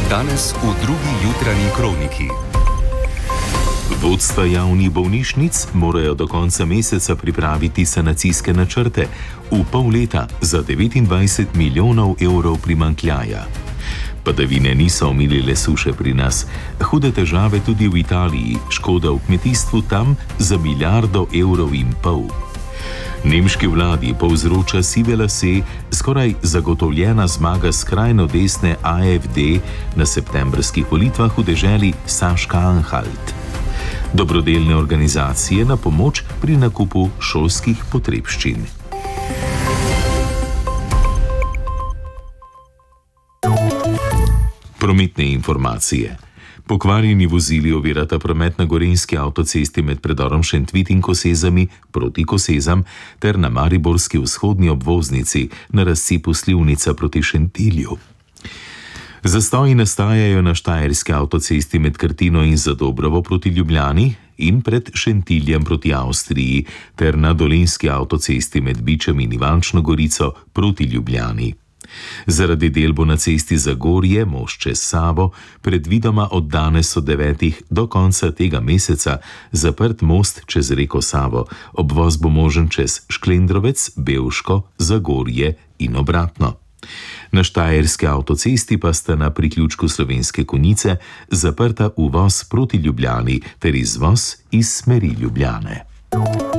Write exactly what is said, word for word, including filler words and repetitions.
Danes v drugi jutranji kroniki. Vodstva javnih bolnišnic morajo do konca meseca pripraviti sanacijske načrte v pol leta za devetindvajset milijonov evrov primanjkljaja. Padavine niso omilile suše pri nas, hude težave tudi v Italiji, škoda v kmetijstvu tam za milijardo evrov in pol. Nemški vladi povzroča sive lase skoraj zagotovljena zmaga skrajno desne A F D na septembrskih volitvah v deželi Saška-Anhalt. Dobrodelne organizacije na pomoč pri nakupu šolskih potrebščin. Prometne informacije. Pokvarjeni vozili ovirata promet na gorenjski avtocesti med predorom Šentvid in Kosezami proti Kosezam ter na mariborski vzhodni obvoznici na razcepu Slivnica proti Šentilju. Zastoji nastajajo na štajerski avtocesti med Krtino in Zadobrovo proti Ljubljani in pred Šentiljem proti Avstriji ter na dolenjski avtocesti med Bičem in Ivančno Gorico proti Ljubljani. Zaradi del bo na cesti Zagorje, most čez Savo, predvidoma od danes od devetih do konca tega meseca zaprt most čez reko Savo. Obvoz bo možen čez Šklendrovec, Bevško, Zagorje in obratno. Na štajerski avtocesti pa sta na priključku Slovenske Konjice zaprta uvoz proti Ljubljani ter izvoz iz smeri Ljubljane.